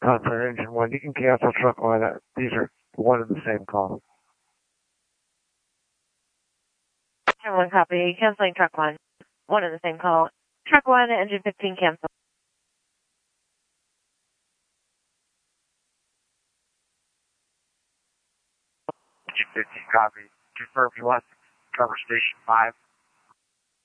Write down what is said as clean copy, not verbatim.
Contact engine 1. You can cancel truck 1. These are one and the same call. Engine 1 copy. Canceling truck 1. One and the same call. Truck 1, engine 15 cancel. Engine 15 copy. Confirm you want cover station 5.